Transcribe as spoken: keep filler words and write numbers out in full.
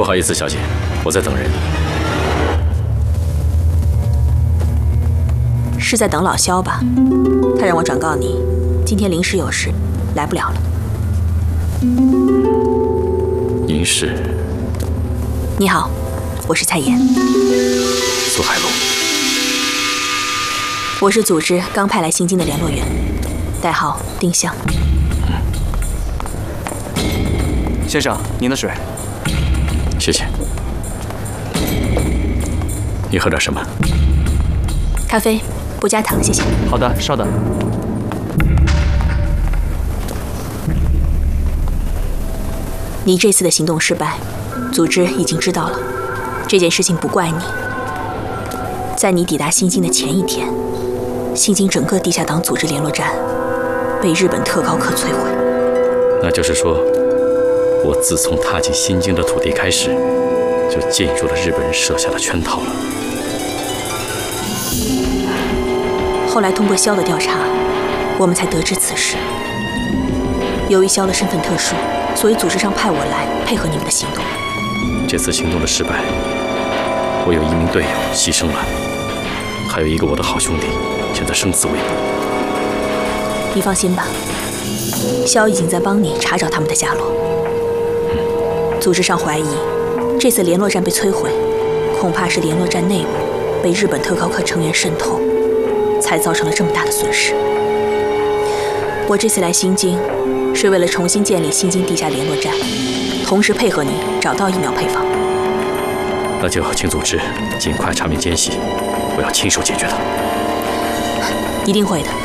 不好意思，小姐，我在等人。 是在等老萧吧？他让我转告你，今天临时有事，来不了了。 您是？ 你好，我是蔡妍。 苏海龙。 我是组织刚派来新京的联络员，代号丁香。 先生，您的水。 谢谢。你喝点什么？ 咖啡，不加糖，谢谢。 好的，稍等。 你这次的行动失败，组织已经知道了。这件事情不怪你。在你抵达新京的前一天，新京整个地下党组织联络站被日本特高课摧毁。 那就是说，我自从踏进新京的土地开始，就进入了日本人设下的圈套了。 后来通过萧的调查，我们才得知此事。由于萧的身份特殊，所以组织上派我来配合你们的行动。 这次行动的失败，我有一名队友牺牲了，还有一个我的好兄弟现在生死未卜。 你放心吧，萧已经在帮你查找他们的下落。嗯、组织上怀疑，这次联络站被摧毁，恐怕是联络站内部被日本特高课成员渗透，才造成了这么大的损失。我这次来新京，是为了重新建立新京地下联络站，同时配合你找到疫苗配方。 那就请组织尽快查明奸细，我要亲手解决它。 一定会的。